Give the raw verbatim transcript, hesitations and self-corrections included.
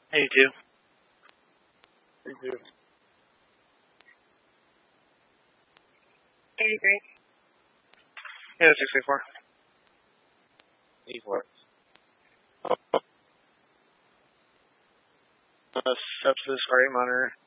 eighty-two. eighty-two. eighty-three. Yeah, sixty-four. eighty-four. Uh, steps to this great monitor.